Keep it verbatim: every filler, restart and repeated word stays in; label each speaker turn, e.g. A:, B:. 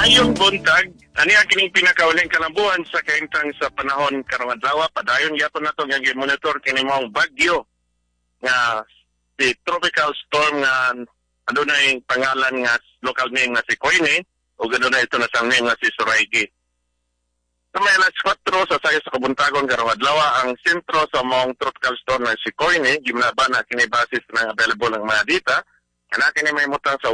A: Maayong buntag, ani ang kining pinakauling kalambuan sa kaintang sa panahon karong adlaw. Padayon gyapon nato nga gi-monitor kini mong bagyo nga si tropical storm nga adunay pangalan nga local name nga si Koine o adunay ito na sang name nga si Suraigi. Sa may alas kwatro sa sayo sa kabuntagon karong adlaw, ang sentro sa mong tropical storm nga si Koine gimnaba na kini basis ng available ng mga data. Ana kini may mutang sa